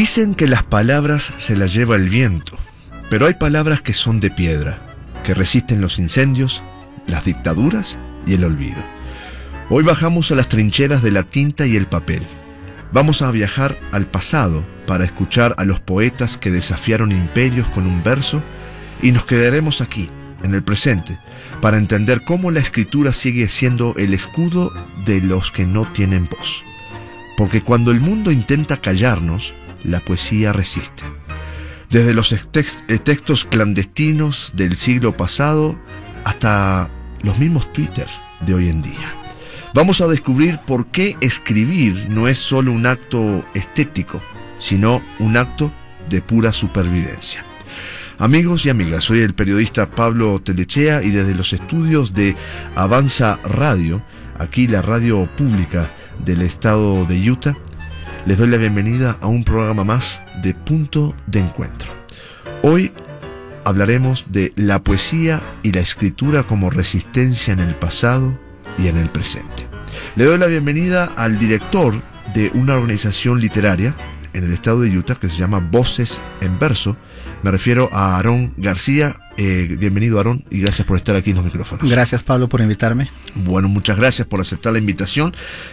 Dicen que las palabras se las lleva el viento, pero hay palabras que son de piedra, que resisten los incendios, las dictaduras y el olvido. Hoy bajamos a las trincheras de la tinta y el papel. Vamos a viajar al pasado para escuchar a los poetas que desafiaron imperios con un verso, y nos quedaremos aquí, en el presente, para entender cómo la escritura sigue siendo el escudo de los que no tienen voz. Porque cuando el mundo intenta callarnos, la poesía resiste. Desde los textos clandestinos del siglo pasado hasta los mismos Twitter de hoy en día. Vamos a descubrir por qué escribir no es solo un acto estético, sino un acto de pura supervivencia. Amigos y amigas, soy el periodista Pablo Telechea y desde los estudios de Avanza Radio, aquí la radio pública del estado de Utah, les doy la bienvenida a un programa más de Punto de Encuentro. Hoy hablaremos de la poesía y la escritura como resistencia en el pasado y en el presente. Le doy la bienvenida al director de una organización literaria en el estado de Utah que se llama Voces en Verso. Me refiero a Aarón García. Bienvenido, Aarón, y gracias por estar aquí en los micrófonos. Gracias, Pablo, por invitarme. Bueno, muchas gracias por aceptar la invitación.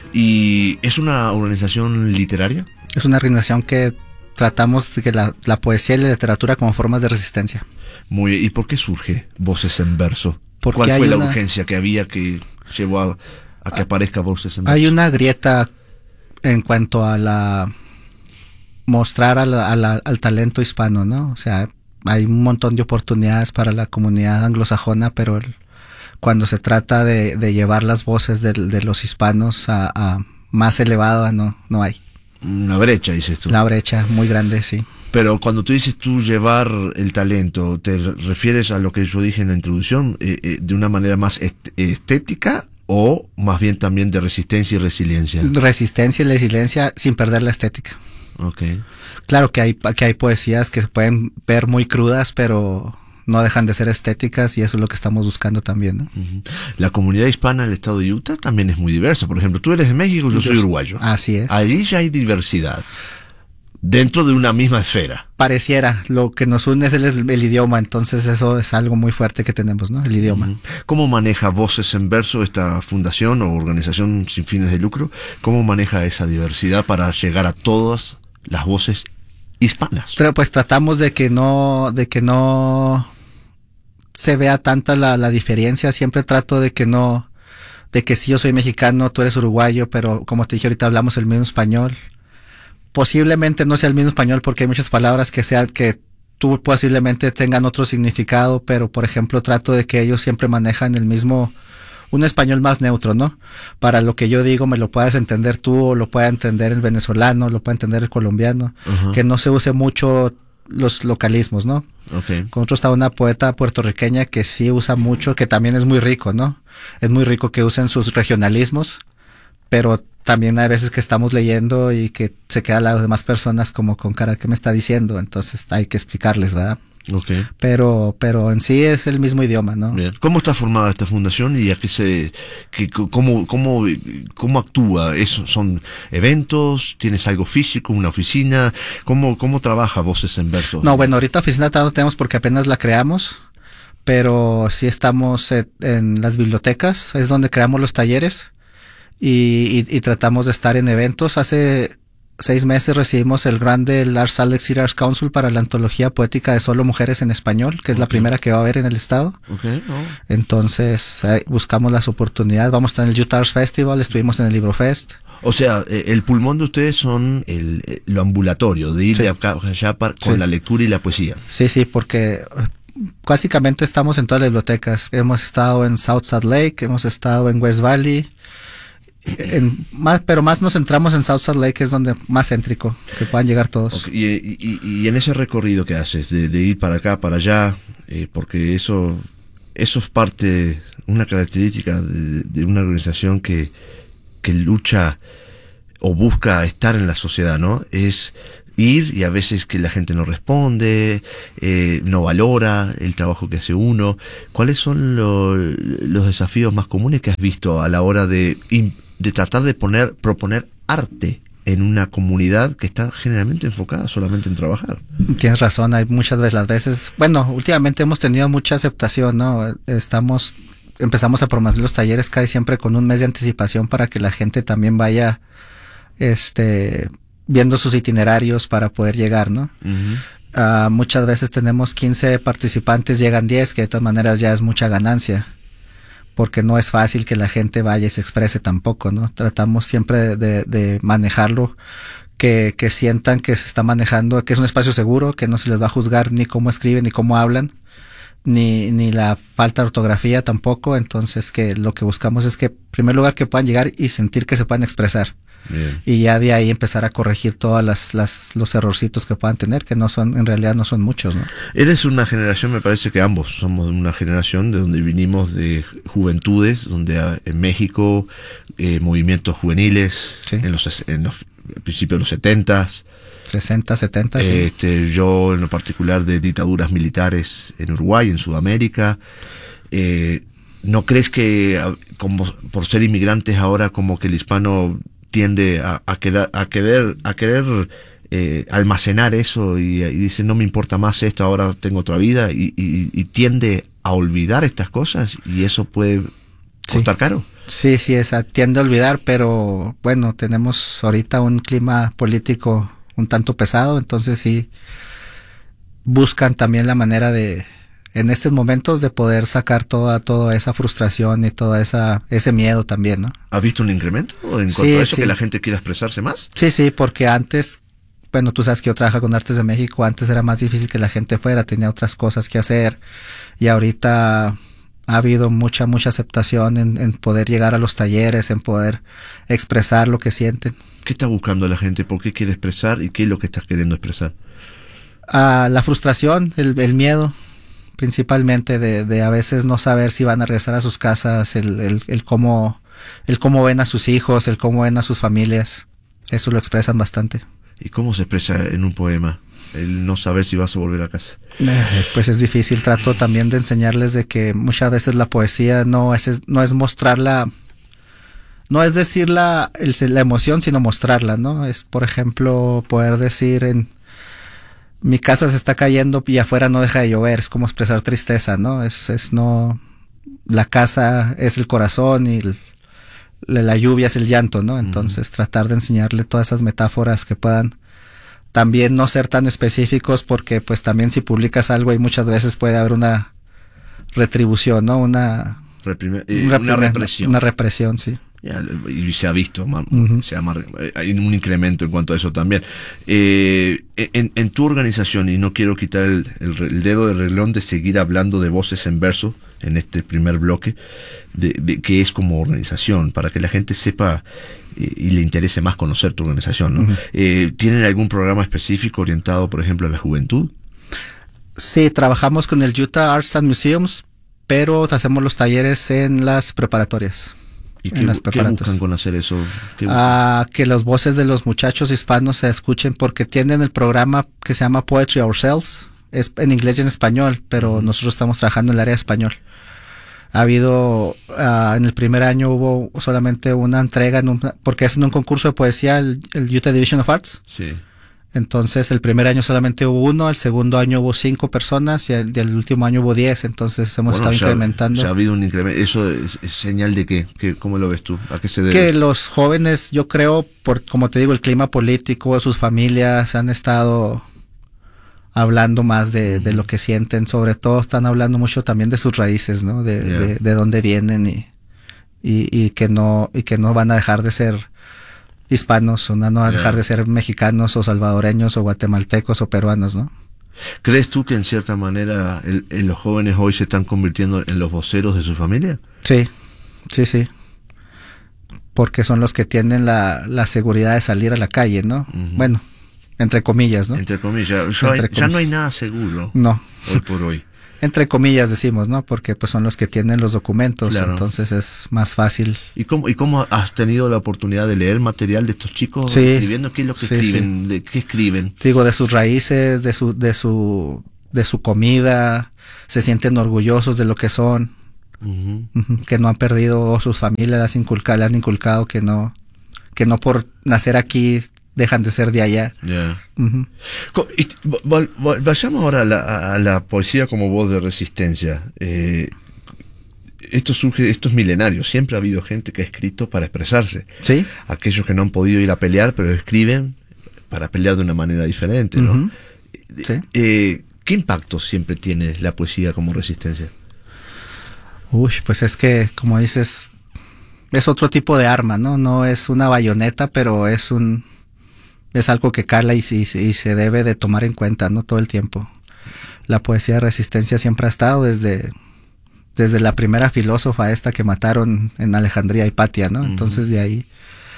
¿Y es una organización literaria? Es una organización que tratamos de que la poesía y la literatura como formas de resistencia. Muy bien. ¿Y por qué surge Voces en Verso? Porque ¿Cuál fue la urgencia que había que llevó a que aparezca Voces en Verso? Hay una grieta en cuanto a mostrar al talento hispano, ¿no? O sea, hay un montón de oportunidades para la comunidad anglosajona, pero cuando se trata de llevar las voces de los hispanos a más elevada, no hay. Una brecha, dices tú. La brecha muy grande, sí. Pero cuando tú dices llevar el talento, ¿te refieres a lo que yo dije en la introducción, de una manera más estética o más bien también de resistencia y resiliencia? Resistencia y resiliencia sin perder la estética. Okay. Claro que hay poesías que se pueden ver muy crudas, pero no dejan de ser estéticas y eso es lo que estamos buscando también, ¿no? Uh-huh. La comunidad hispana del estado de Utah también es muy diversa. Por ejemplo, tú eres de México, yo soy uruguayo. Así es. Allí ya hay diversidad dentro de una misma esfera. Pareciera, lo que nos une es el idioma, entonces eso es algo muy fuerte que tenemos, ¿no? El idioma. Uh-huh. ¿Cómo maneja Voces en Verso, esta fundación o organización sin fines de lucro? ¿Cómo maneja esa diversidad para llegar a todas las voces hispanas? Pues tratamos de que no se vea tanta la diferencia. Siempre trato de que si yo soy mexicano, tú eres uruguayo, pero como te dije ahorita hablamos el mismo español. Posiblemente no sea el mismo español porque hay muchas palabras que tú posiblemente tengan otro significado, pero por ejemplo trato de que ellos siempre manejan un español más neutro, ¿no? Para lo que yo digo me lo puedas entender tú, o lo pueda entender el venezolano, lo pueda entender el colombiano, uh-huh. Que no se use mucho los localismos, ¿no? Okay. Con otro está una poeta puertorriqueña que sí usa mucho, que también es muy rico, ¿no? Es muy rico que usen sus regionalismos, pero también hay veces que estamos leyendo y que se quedan las demás personas como con cara, ¿qué me está diciendo? Entonces hay que explicarles, ¿verdad? Okay. Pero en sí es el mismo idioma, ¿no? Bien. ¿Cómo está formada esta fundación y a qué cómo actúa? ¿Son eventos? ¿Tienes algo físico, una oficina? ¿Cómo trabaja Voces en Verso? No, bueno, ahorita oficina no tenemos porque apenas la creamos, pero sí estamos en las bibliotecas, es donde creamos los talleres y tratamos de estar en eventos. Hace 6 meses recibimos el grant del Arts Alexis Arts Council para la antología poética de solo mujeres en español, que es la primera que va a haber en el estado. Okay. Oh. Entonces buscamos las oportunidades. Vamos a estar en el Utah Arts Festival, estuvimos en el Libro Fest. O sea, el pulmón de ustedes son lo ambulatorio, de ir de acá allá con la lectura y la poesía. Sí, porque básicamente estamos en todas las bibliotecas. Hemos estado en South Salt Lake, hemos estado en West Valley. Pero más nos centramos en South Salt Lake, que es donde más céntrico, que puedan llegar todos. Okay. Y en ese recorrido que haces, de ir para acá, para allá, porque eso es parte, una característica de una organización que lucha o busca estar en la sociedad, ¿no? Es ir y a veces que la gente no responde, no valora el trabajo que hace uno. ¿Cuáles son los desafíos más comunes que has visto a la hora de tratar de proponer arte en una comunidad que está generalmente enfocada solamente en trabajar. Tienes razón, hay muchas de las veces, bueno, últimamente hemos tenido mucha aceptación, ¿no? Empezamos a promover los talleres casi siempre con un mes de anticipación para que la gente también vaya, viendo sus itinerarios para poder llegar, ¿no? Muchas veces tenemos 15 participantes, llegan 10, que de todas maneras ya es mucha ganancia, porque no es fácil que la gente vaya y se exprese tampoco, ¿no? Tratamos siempre de manejarlo, que sientan que se está manejando, que es un espacio seguro, que no se les va a juzgar ni cómo escriben, ni cómo hablan, ni la falta de ortografía tampoco. Entonces, que lo que buscamos es que, en primer lugar, que puedan llegar y sentir que se puedan expresar. Bien. Y ya de ahí empezar a corregir todas los errorcitos que puedan tener, que en realidad no son muchos, ¿no? Eres una generación, me parece que ambos somos una generación de donde vinimos de juventudes, donde en México movimientos juveniles, sí, en los principios de los 70s, 60, 70, sí. Yo en lo particular de dictaduras militares en Uruguay, en Sudamérica. ¿No crees que como por ser inmigrantes ahora como que el hispano tiende a querer almacenar eso y dice no me importa más esto, ahora tengo otra vida y tiende a olvidar estas cosas y eso puede costar caro? Sí, tiende a olvidar, pero bueno, tenemos ahorita un clima político un tanto pesado, entonces sí buscan también la manera de, en estos momentos, de poder sacar toda esa frustración y toda ese miedo también, ¿no? ¿Has visto un incremento en cuanto a eso, que la gente quiera expresarse más? Sí, porque antes, bueno, tú sabes que yo trabajo con Artes de México, antes era más difícil que la gente fuera, tenía otras cosas que hacer, y ahorita ha habido mucha aceptación en poder llegar a los talleres, en poder expresar lo que sienten. ¿Qué está buscando la gente? ¿Por qué quiere expresar? ¿Y qué es lo que estás queriendo expresar? La frustración, el miedo, principalmente de a veces no saber si van a regresar a sus casas, el cómo ven a sus hijos, el cómo ven a sus familias. Eso lo expresan bastante. ¿Y cómo se expresa en un poema el no saber si vas a volver a casa? Pues es difícil. Trato también de enseñarles de que muchas veces la poesía no es mostrarla, no es decir la emoción, sino mostrarla, ¿no? Es, por ejemplo, poder decir mi casa se está cayendo y afuera no deja de llover, es como expresar tristeza, ¿no? No, la casa es el corazón y la lluvia es el llanto, ¿no? Entonces tratar de enseñarle todas esas metáforas que puedan también no ser tan específicos, porque pues también si publicas algo y muchas veces puede haber una retribución, ¿no? Una represión. Una represión, sí. Y se ha visto, hay un incremento en cuanto a eso también. En tu organización, y no quiero quitar el dedo del renglón de seguir hablando de Voces en Verso en este primer bloque, de qué es como organización, para que la gente sepa y le interese más conocer tu organización, ¿no? ¿Tienen algún programa específico orientado, por ejemplo, a la juventud? Sí, trabajamos con el Utah Arts and Museums, pero hacemos los talleres en las preparatorias. ¿Y qué buscan con hacer eso? Que las voces de los muchachos hispanos se escuchen, porque tienen el programa que se llama Poetry Ourselves, es en inglés y en español, pero nosotros estamos trabajando en el área de español. Ha habido, en el primer año hubo solamente una entrega, porque es en un concurso de poesía, el Utah Division of Arts. Sí. Entonces el primer año solamente hubo uno, el segundo año hubo 5 personas y el último año hubo 10, entonces hemos estado incrementando. ¿Ha habido un incremento? ¿Eso es señal de qué? ¿Cómo lo ves tú? ¿A qué se debe? Que los jóvenes, yo creo, como te digo, el clima político, sus familias han estado hablando más de lo que sienten, sobre todo están hablando mucho también de sus raíces, ¿no? De dónde vienen y que no van a dejar de ser hispanos, o no van a dejar de ser mexicanos o salvadoreños o guatemaltecos o peruanos, ¿no? ¿Crees tú que en cierta manera los jóvenes hoy se están convirtiendo en los voceros de su familia? Sí. Porque son los que tienen la seguridad de salir a la calle, ¿no? Bueno, entre comillas, ¿no? Entre comillas. Ya no hay nada seguro. No. Hoy por hoy. Entre comillas decimos, ¿no? Porque pues son los que tienen los documentos, claro. Entonces es más fácil. ¿Y cómo has tenido la oportunidad de leer material de estos chicos escribiendo? ¿Qué es lo que escriben? Sí. ¿De qué escriben? Digo, de sus raíces, de su comida, se sienten orgullosos de lo que son, que no han perdido, o sus familias le han inculcado que no por nacer aquí dejan de ser de allá. Yeah. Vayamos ahora a la poesía como voz de resistencia. Esto es milenario. Siempre ha habido gente que ha escrito para expresarse. Sí. Aquellos que no han podido ir a pelear, pero escriben para pelear de una manera diferente, ¿no? Sí. ¿Qué impacto siempre tiene la poesía como resistencia? Uy, pues es que, como dices, es otro tipo de arma, ¿no? No es una bayoneta, pero es algo que cala y se debe de tomar en cuenta, ¿no? Todo el tiempo. La poesía de resistencia siempre ha estado desde la primera filósofa esta que mataron en Alejandría, Hipatia, ¿no? Entonces de ahí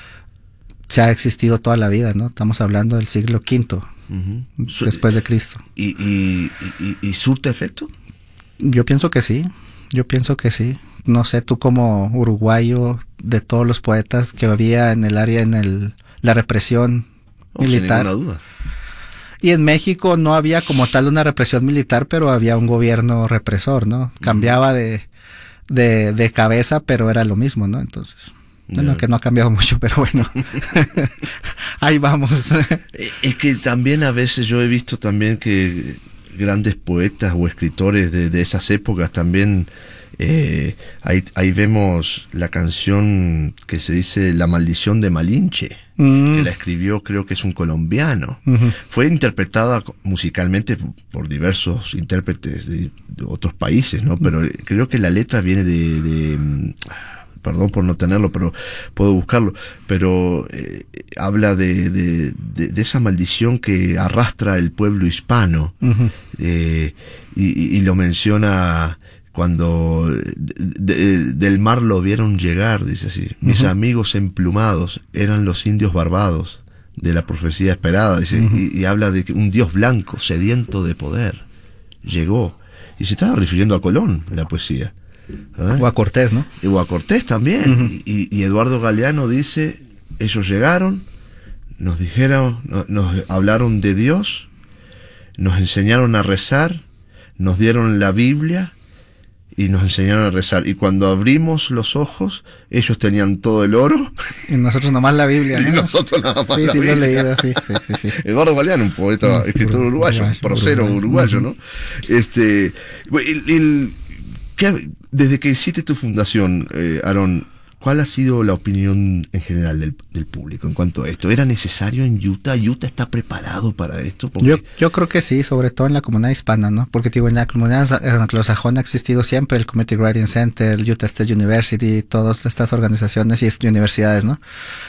se ha existido toda la vida, ¿no? Estamos hablando del siglo V, después de Cristo. ¿Y surte efecto? Yo pienso que sí. No sé, tú como uruguayo, de todos los poetas que había en el área, la represión militar. Sin ninguna duda. Y en México no había como tal una represión militar, pero había un gobierno represor, ¿no? Cambiaba de cabeza, pero era lo mismo, ¿no? Entonces, bueno, que no ha cambiado mucho, pero bueno, ahí vamos. Es que también a veces yo he visto también que grandes poetas o escritores de esas épocas también, ahí vemos la canción que se dice La maldición de Malinche, que la escribió, creo que es un colombiano. Fue interpretada musicalmente por diversos intérpretes de otros países, ¿no? Pero creo que la letra viene perdón por no tenerlo, pero puedo buscarlo, pero habla de esa maldición que arrastra el pueblo hispano, y lo menciona cuando del mar lo vieron llegar, dice así, mis amigos emplumados eran los indios barbados de la profecía esperada, dice, y habla de que un dios blanco sediento de poder llegó, y se estaba refiriendo a Colón en la poesía. O a Cortés, ¿no? O a Cortés también. Y Eduardo Galeano dice, ellos llegaron, nos dijeron, nos hablaron de Dios, nos enseñaron a rezar, nos dieron la Biblia y nos enseñaron a rezar. Y cuando abrimos los ojos, ellos tenían todo el oro. Y nosotros nomás la Biblia, ¿no? Y nosotros nada más la Biblia. Sí, lo he leído, sí. Eduardo Galeano, un poeta, escritor uruguayo, prosero uruguayo, ¿no? Desde que hiciste tu fundación, Aarón, ¿cuál ha sido la opinión en general del público en cuanto a esto? ¿Era necesario en Utah? ¿Utah está preparado para esto? Porque... Yo creo que sí, sobre todo en la comunidad hispana, ¿no? Porque digo, en la comunidad anglosajona ha existido siempre el Community Writing Center, el Utah State University, todas estas organizaciones y universidades, ¿no?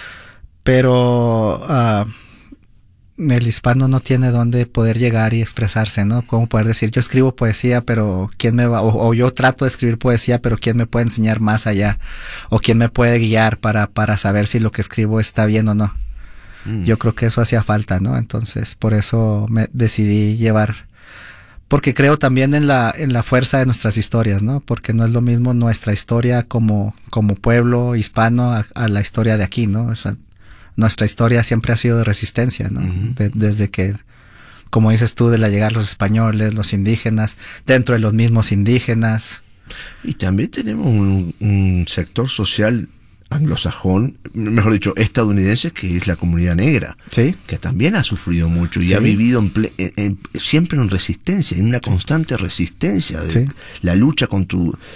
Pero el hispano no tiene dónde poder llegar y expresarse, ¿no? Cómo poder decir, yo escribo poesía, pero ¿quién me va? O yo trato de escribir poesía, pero ¿quién me puede enseñar más allá? O ¿quién me puede guiar para saber si lo que escribo está bien o no? Yo creo que eso hacía falta, ¿no? Entonces, por eso me decidí llevar, porque creo también en la fuerza de nuestras historias, ¿no? Porque no es lo mismo nuestra historia como pueblo hispano a la historia de aquí, ¿no? O sea, nuestra historia siempre ha sido de resistencia, ¿no? Desde que, como dices tú, de la llegada de los españoles, los indígenas, dentro de los mismos indígenas. Y también tenemos un sector social anglosajón, mejor dicho, estadounidense, que es la comunidad negra, ¿sí? Que también ha sufrido mucho y ¿sí? Ha vivido siempre en resistencia, en una constante resistencia de la lucha con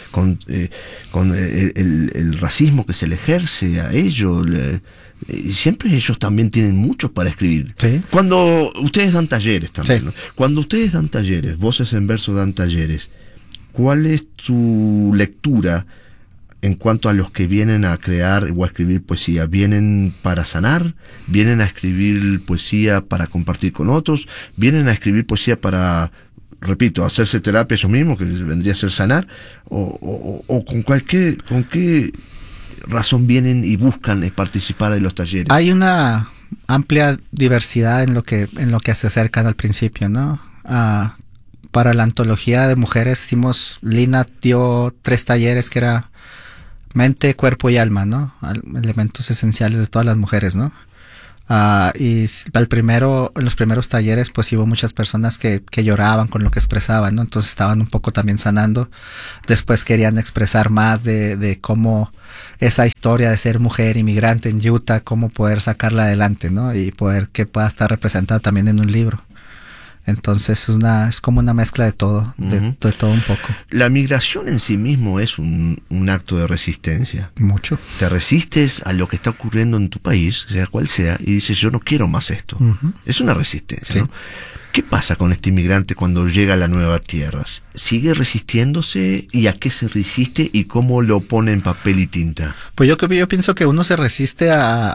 el racismo que se le ejerce a ellos. Y siempre ellos también tienen mucho para escribir. ¿Sí? Cuando ustedes dan talleres también, ¿no? Cuando ustedes dan talleres, Voces en Verso dan talleres, ¿cuál es tu lectura en cuanto a los que vienen a crear o a escribir poesía? ¿Vienen para sanar? ¿Vienen a escribir poesía para compartir con otros? ¿Vienen a escribir poesía para, repito, hacerse terapia ellos mismos, que vendría a ser sanar? ¿O con qué razón vienen y buscan participar de los talleres? Hay una amplia diversidad en lo que se acercan al principio, ¿no? Para la antología de mujeres Lina dio 3 talleres que era mente, cuerpo y alma, ¿no? Elementos esenciales de todas las mujeres, ¿no? Y en los primeros talleres pues hubo muchas personas que lloraban con lo que expresaban, ¿no? Entonces estaban un poco también sanando. Después querían expresar más de cómo esa historia de ser mujer inmigrante en Utah, cómo poder sacarla adelante, ¿no? Y poder que pueda estar representada también en un libro. Entonces es como una mezcla de todo, de todo un poco. La migración en sí mismo es un acto de resistencia. Mucho. Te resistes a lo que está ocurriendo en tu país, sea cual sea, y dices, yo no quiero más esto. Es una resistencia, sí. ¿no? ¿Qué pasa con este inmigrante cuando llega a la nueva tierra? ¿Sigue resistiéndose? ¿Y a qué se resiste? ¿Y cómo lo pone en papel y tinta? Pues yo pienso que uno se resiste a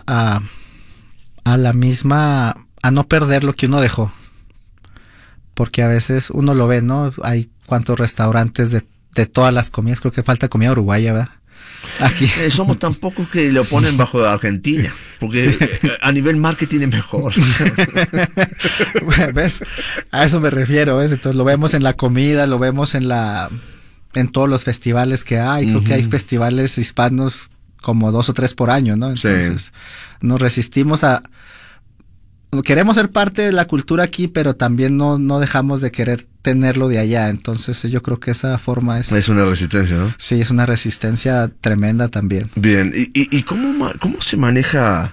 no perder lo que uno dejó. Porque a veces uno lo ve, ¿no? Hay cuantos restaurantes de todas las comidas, creo que falta comida uruguaya, ¿verdad? Aquí. Somos tan pocos que lo ponen bajo Argentina, porque sí. A nivel marketing es mejor. Bueno, ¿ves? A eso me refiero, ¿ves? Entonces lo vemos en la comida, lo vemos en todos los festivales que hay. Creo que hay festivales hispanos como 2 o 3 por año, ¿no? Entonces nos resistimos queremos ser parte de la cultura aquí, pero también no dejamos de querer tenerlo de allá. Entonces yo creo que esa forma es una resistencia, ¿no? Sí, es una resistencia tremenda también. Bien, ¿y cómo se maneja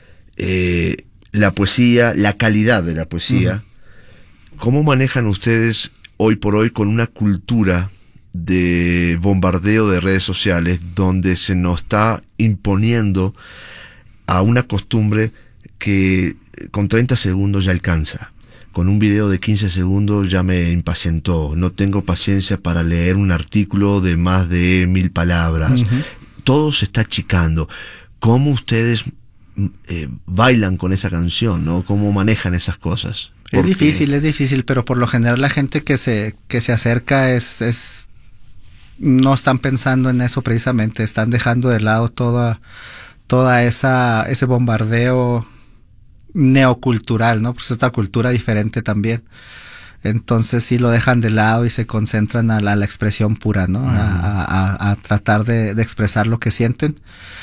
la poesía, la calidad de la poesía? ¿Cómo manejan ustedes hoy por hoy con una cultura de bombardeo de redes sociales donde se nos está imponiendo a una costumbre que con 30 segundos ya alcanza? Con un video de 15 segundos ya me impacientó. No tengo paciencia para leer un artículo de más de 1000 palabras. Todo se está achicando. ¿Cómo ustedes bailan con esa canción, ¿no? ¿Cómo manejan esas cosas? Es difícil, pero por lo general la gente que se acerca no están pensando en eso precisamente. Están dejando de lado toda ese bombardeo neocultural, ¿no? Pues es otra cultura diferente también. Entonces sí lo dejan de lado y se concentran a la expresión pura, ¿no? A tratar de expresar lo que sienten.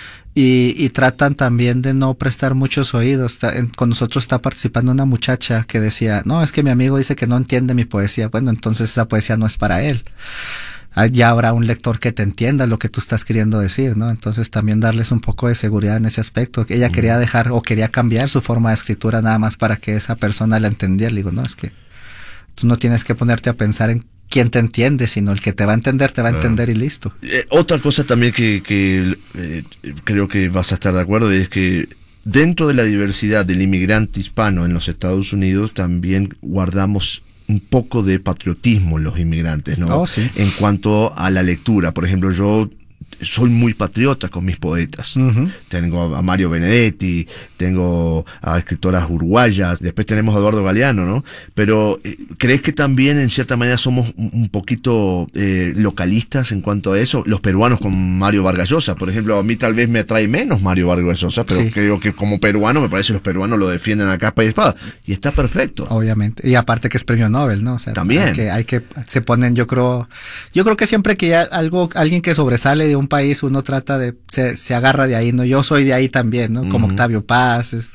Y tratan también de no prestar muchos oídos. Con nosotros está participando una muchacha que decía, no, es que mi amigo dice que no entiende mi poesía. Bueno, entonces esa poesía no es para él. Ya habrá un lector que te entienda lo que tú estás queriendo decir, ¿no? Entonces también darles un poco de seguridad en ese aspecto. Ella quería dejar o quería cambiar su forma de escritura nada más para que esa persona la entendiera. Le digo, no, es que tú no tienes que ponerte a pensar en quién te entiende, sino el que te va a entender y listo. Otra cosa también que creo que vas a estar de acuerdo es que dentro de la diversidad del inmigrante hispano en los Estados Unidos también guardamos un poco de patriotismo en los inmigrantes, ¿no? Oh, sí. En cuanto a la lectura, por ejemplo, yo soy muy patriota con mis poetas. Tengo a Mario Benedetti, tengo a escritoras uruguayas, después tenemos a Eduardo Galeano, ¿no? Pero ¿crees que también en cierta manera somos un poquito localistas en cuanto a eso? Los peruanos con Mario Vargas Llosa, por ejemplo, a mí tal vez me atrae menos Mario Vargas Llosa, pero sí, creo que como peruano me parece que los peruanos lo defienden a capa y espada, y está perfecto. Obviamente, y aparte que es premio Nobel, ¿no? O sea, también se ponen, yo creo que siempre que alguien que sobresale de un país, uno trata se agarra de ahí, ¿no? Yo soy de ahí también, ¿no? Como Octavio Paz,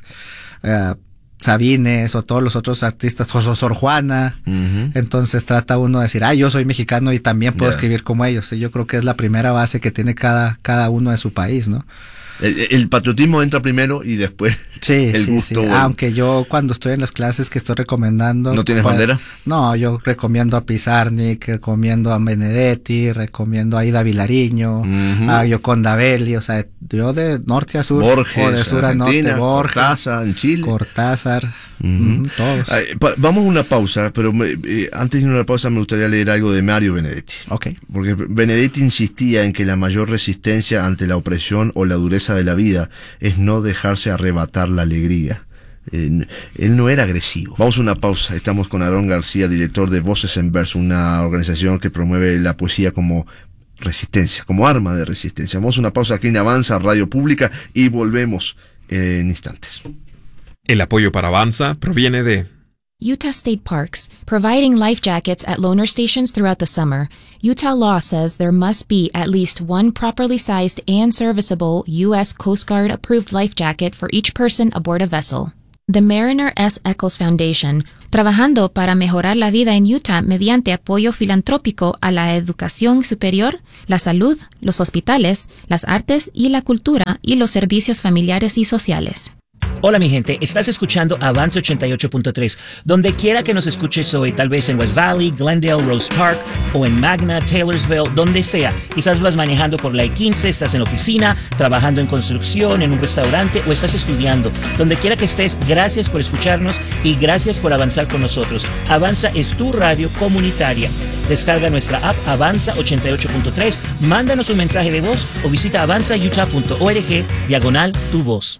Sabines o todos los otros artistas, Sor Juana. Entonces trata uno de decir, yo soy mexicano y también puedo escribir como ellos. Y yo creo que es la primera base que tiene cada uno de su país, ¿no? El patriotismo entra primero y después el gusto. Sí. Aunque yo cuando estoy en las clases que estoy recomendando... ¿No tienes bandera? No, yo recomiendo a Pizarnik, recomiendo a Benedetti, recomiendo a Ida Vilariño, a Yoconda Belli, o sea, yo de norte a sur, Borges, o de sur a norte, Borges, Cortázar en Chile. Cortázar, todos. Vamos a una pausa, pero antes de ir a una pausa me gustaría leer algo de Mario Benedetti. Okay. Porque Benedetti insistía en que la mayor resistencia ante la opresión o la dureza de la vida es no dejarse arrebatar la alegría. Él no era agresivo. Vamos a una pausa. Estamos con Aarón García, director de Voces en Verso, una organización que promueve la poesía como resistencia, como arma de resistencia. Vamos a una pausa aquí en Avanza Radio Pública y volvemos en instantes. El apoyo para Avanza proviene de Utah State Parks, providing life jackets at loaner stations throughout the summer. Utah law says there must be at least one properly sized and serviceable U.S. Coast Guard approved life jacket for each person aboard a vessel. The Mariner S. Eccles Foundation, trabajando para mejorar la vida en Utah mediante apoyo filantrópico a la educación superior, la salud, los hospitales, las artes y la cultura y los servicios familiares y sociales. Hola mi gente, estás escuchando Avanza 88.3. Donde quiera que nos escuches hoy, tal vez en West Valley, Glendale, Rose Park o en Magna, Taylorsville, donde sea. Quizás vas manejando por la I-15, estás en la oficina, trabajando en construcción, en un restaurante o estás estudiando. Donde quiera que estés, gracias por escucharnos y gracias por avanzar con nosotros. Avanza es tu radio comunitaria. Descarga nuestra app Avanza 88.3, mándanos un mensaje de voz o visita avanzautah.org/tu voz.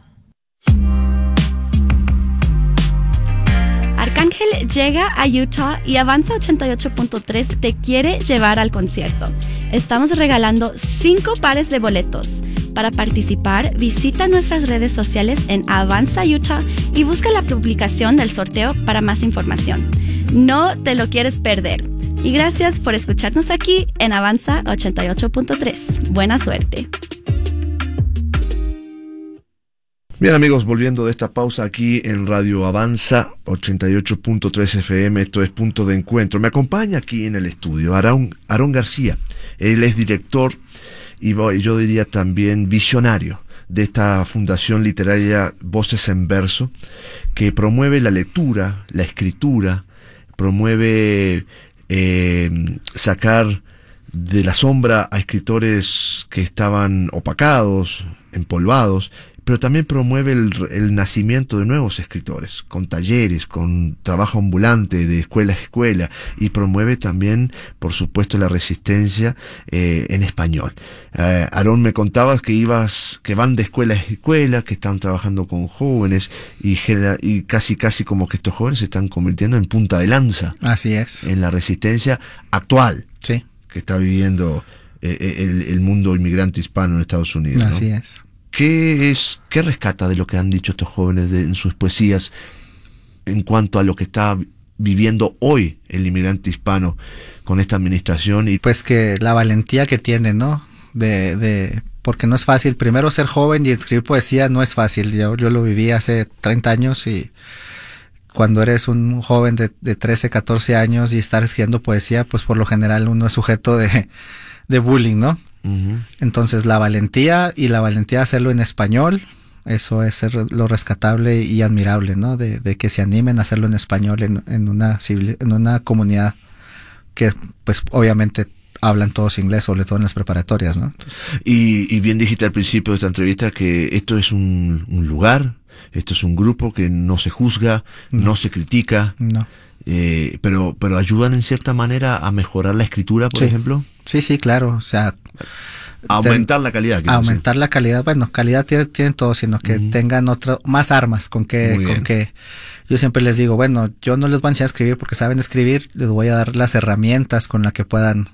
Arcángel llega a Utah y Avanza 88.3 te quiere llevar al concierto. Estamos regalando 5 pares de boletos. Para participar, visita nuestras redes sociales en Avanza Utah y busca la publicación del sorteo para más información. No te lo quieres perder. Y gracias por escucharnos aquí en Avanza 88.3. Buena suerte. Bien amigos, volviendo de esta pausa aquí en Radio Avanza 88.3 FM, esto es Punto de Encuentro. Me acompaña aquí en el estudio Aarón García. Él es director y yo diría también visionario de esta fundación literaria Voces en Verso, que promueve la lectura, la escritura, promueve sacar de la sombra a escritores que estaban opacados, empolvados, pero también promueve el nacimiento de nuevos escritores, con talleres, con trabajo ambulante de escuela a escuela, y promueve también, por supuesto, la resistencia en español. Aarón, me contabas que van de escuela a escuela, que están trabajando con jóvenes, y casi como que estos jóvenes se están convirtiendo en punta de lanza. Así es. En la resistencia actual, sí, que está viviendo el mundo inmigrante hispano en Estados Unidos, ¿no? Así es. ¿Qué rescata de lo que han dicho estos jóvenes en sus poesías en cuanto a lo que está viviendo hoy el inmigrante hispano con esta administración? Y pues que la valentía que tiene, ¿no? Porque no es fácil. Primero, ser joven y escribir poesía no es fácil. Yo lo viví hace 30 años y cuando eres un joven de 13, 14 años y estar escribiendo poesía, pues por lo general uno es sujeto de bullying, ¿no? Uh-huh. Entonces la valentía de hacerlo en español, eso es lo rescatable y admirable, ¿no? De que se animen a hacerlo en español en una comunidad que pues obviamente hablan todos inglés, sobre todo en las preparatorias, ¿no? Entonces, y bien dijiste al principio de esta entrevista que esto es un lugar, esto es un grupo que no se juzga, no se critica, no. Pero ayudan en cierta manera a mejorar la escritura, por ejemplo. Sí, claro, o sea, aumentar la calidad. Aumentar la calidad, bueno, calidad tienen todos, sino que tengan más armas con que yo siempre les digo, bueno, yo no les voy a enseñar a escribir porque saben escribir, les voy a dar las herramientas con las que puedan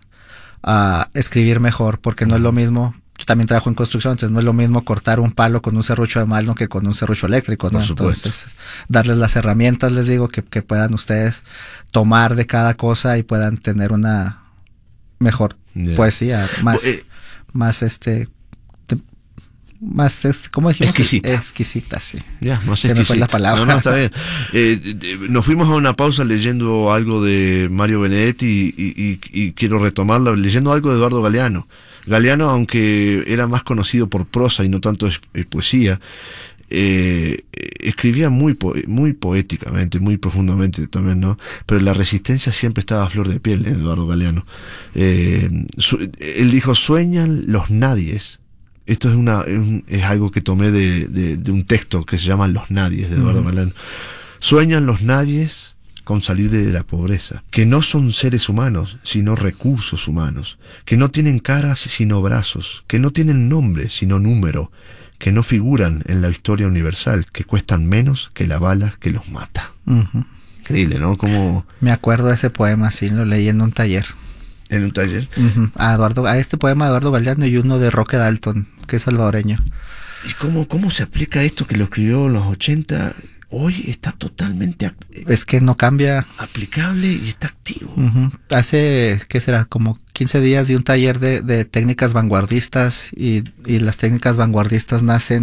escribir mejor, porque no es lo mismo. Yo también trabajo en construcción, entonces no es lo mismo cortar un palo con un serrucho de mano que con un serrucho eléctrico, ¿no? Entonces, darles las herramientas, les digo, que puedan ustedes tomar de cada cosa y puedan tener una mejor poesía, más ¿cómo dijimos? Exquisita, sí. Más se me fue la palabra. No, está bien. Nos fuimos a una pausa leyendo algo de Mario Benedetti y quiero retomarla, leyendo algo de Eduardo Galeano. Galeano, aunque era más conocido por prosa y no tanto poesía, escribía muy poéticamente, muy profundamente también, ¿no? Pero la resistencia siempre estaba a flor de piel de Eduardo Galeano. Él dijo, sueñan los nadies. Esto es algo que tomé de un texto que se llama Los nadies de Eduardo Galeano. Sueñan los nadies con salir de la pobreza, que no son seres humanos, sino recursos humanos, que no tienen caras sino brazos, que no tienen nombre sino número, que no figuran en la historia universal, que cuestan menos que la bala que los mata. Uh-huh. Increíble, ¿no? Como... Me acuerdo de ese poema, sí, lo leí en un taller. ¿En un taller? Uh-huh. A este poema de Eduardo Galeano y uno de Roque Dalton, que es salvadoreño. ¿Y cómo se aplica esto que lo escribió en los 80? Hoy está totalmente... Es que no cambia. Aplicable y está activo. Uh-huh. Hace, ¿qué será? Como 15 días de un taller de técnicas vanguardistas y las técnicas vanguardistas nacen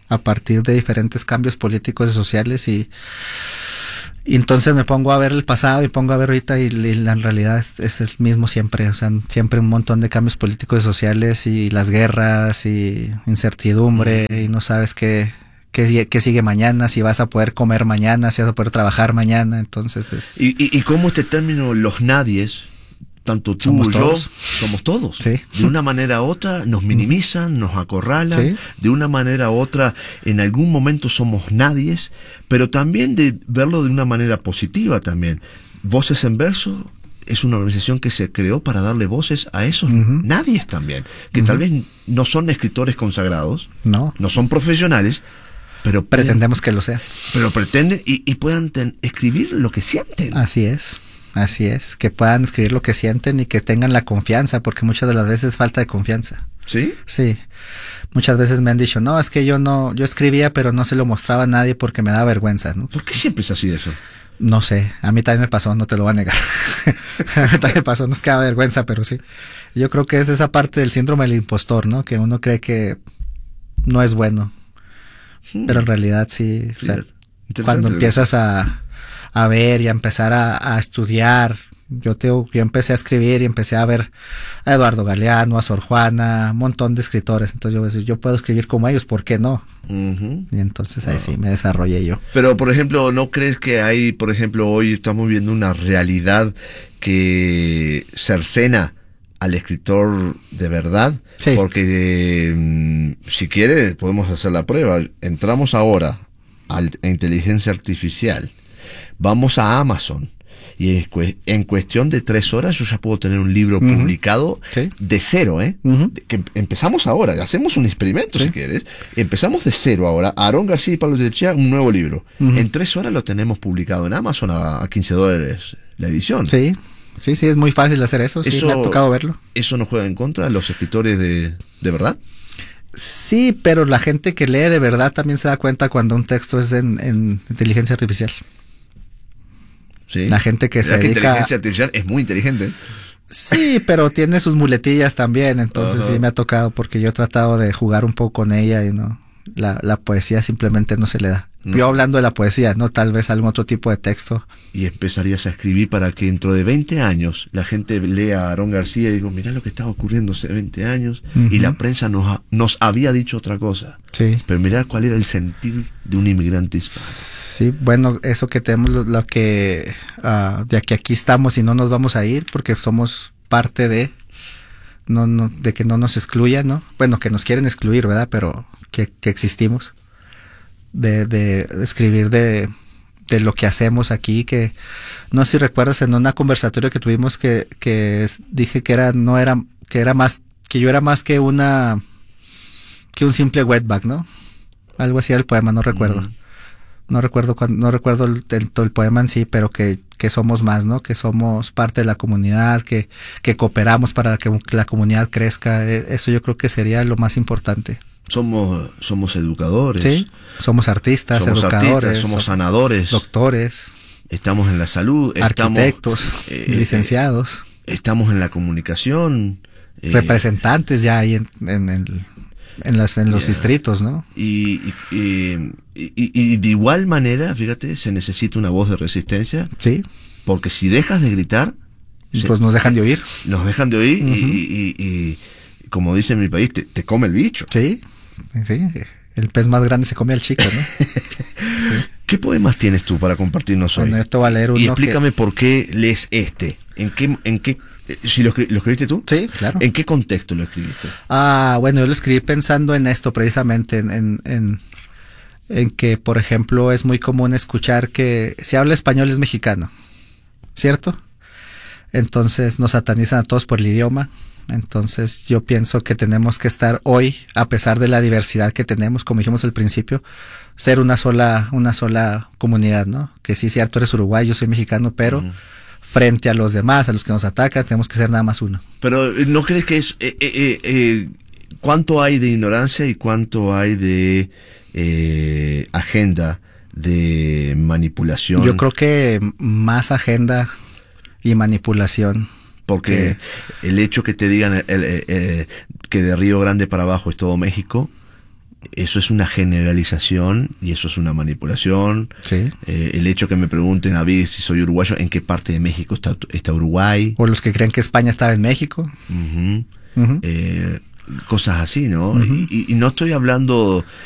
a partir de diferentes cambios políticos y sociales y entonces me pongo a ver el pasado y pongo a ver ahorita y la realidad es el mismo siempre, o sea, siempre un montón de cambios políticos y sociales y las guerras y incertidumbre y no sabes qué sigue mañana, si vas a poder comer mañana, si vas a poder trabajar mañana, entonces es... Y cómo este término, los nadies, tanto tú Somos y yo, todos. somos todos. Sí. De una manera u otra nos minimizan, nos acorralan, Sí. de una manera u otra en algún momento somos nadies, pero también de verlo de una manera positiva también. Voces en Verso es una organización que se creó para darle voces a esos nadies también, que tal vez no son escritores consagrados, No, no son profesionales, pero pretendemos que lo sea. pero pretenden y puedan escribir lo que sienten. Así es, que puedan escribir lo que sienten y que tengan la confianza, porque muchas de las veces es falta de confianza. ¿Sí? Sí, muchas veces me han dicho, no, es que yo escribía pero no se lo mostraba a nadie porque me da vergüenza, ¿no? ¿Por qué siempre es así eso? No sé, a mí también me pasó, no te lo voy a negar. A mí también me pasó, no es que da vergüenza, pero sí. Yo creo que es esa parte del síndrome del impostor, ¿no? Que uno cree que no es bueno, pero en realidad sí. O sea, Interesante. cuando empiezas a ver y a empezar a estudiar, yo empecé a escribir y empecé a ver a Eduardo Galeano, a Sor Juana, un montón de escritores, entonces yo voy a decir, yo puedo escribir como ellos, ¿por qué no? Ujú. Y entonces ahí sí me desarrollé yo. Pero, por ejemplo, ¿no crees que hay, por ejemplo, hoy estamos viendo una realidad que cercena al escritor de verdad? Sí. Porque si quiere podemos hacer la prueba. Entramos ahora a inteligencia artificial, vamos a Amazon y en cuestión de 3 horas yo ya puedo tener un libro publicado Sí. de cero, que empezamos ahora, hacemos un experimento si quieres, empezamos de cero ahora, Aarón García y Pablo Techea, un nuevo libro, en 3 horas lo tenemos publicado en Amazon a $15 la edición. Sí, es muy fácil hacer eso, sí, me ha tocado verlo. ¿Eso no juega en contra de los escritores de verdad? Sí, pero la gente que lee de verdad también se da cuenta cuando un texto es en inteligencia artificial. Sí. La gente que se La dedica... inteligencia artificial es muy inteligente. Sí, pero tiene sus muletillas también, entonces Ajá. sí me ha tocado porque yo he tratado de jugar un poco con ella y no, la poesía simplemente no se le da. No. Yo hablando de la poesía, no tal vez algún otro tipo de texto. Y empezarías a escribir para que dentro de 20 años la gente lea a Aarón García y digo, mirá lo que estaba ocurriendo hace 20 años y la prensa nos había dicho otra cosa. Sí. Pero mirá cuál era el sentir de un inmigrante hispano. Sí, bueno, eso que tenemos, lo que de aquí estamos y no nos vamos a ir porque somos parte de de que no nos excluyan, ¿no? Bueno, que nos quieren excluir, ¿verdad? Pero que existimos. De escribir de lo que hacemos aquí, que no sé si recuerdas en una conversatorio que tuvimos que dije que yo era más que un simple wetback, ¿no? Algo así era el poema, no recuerdo. No recuerdo el poema en sí, pero que somos más, ¿no? Que somos parte de la comunidad, que cooperamos para que la comunidad crezca. Eso yo creo que sería lo más importante. Somos educadores. Sí, somos artistas, educadores, somos sanadores, doctores, estamos en la salud, arquitectos, licenciados, estamos en la comunicación, representantes ya ahí en los distritos, ¿no? Y de igual manera, fíjate, se necesita una voz de resistencia, Sí, porque si dejas de gritar, pues nos dejan de oír. nos dejan de oír y como dice en mi país, te come el bicho. Sí, el pez más grande se come al chico, ¿no? ¿Qué poemas tienes tú para compartirnos hoy? Bueno, yo te voy a leer uno. Y explícame por qué lees este. ¿En qué si lo escribiste tú? Sí, claro. ¿En qué contexto lo escribiste? Bueno, yo lo escribí pensando en esto precisamente, en que, por ejemplo, es muy común escuchar que si habla español es mexicano, ¿cierto? Entonces nos satanizan a todos por el idioma. Entonces yo pienso que tenemos que estar hoy, a pesar de la diversidad que tenemos, como dijimos al principio, ser una sola comunidad, ¿no? Que sí, cierto, eres uruguayo, yo soy mexicano, pero frente a los demás, a los que nos atacan, tenemos que ser nada más uno. Pero ¿no crees que es cuánto hay de ignorancia y cuánto hay de agenda de manipulación? Yo creo que más agenda y manipulación. Porque el hecho que te digan que de Río Grande para abajo es todo México, eso es una generalización y eso es una manipulación. Sí. El hecho que me pregunten a mí si soy uruguayo, ¿en qué parte de México está Uruguay? O los que creen que España estaba en México. Cosas así, ¿no? Y no estoy hablando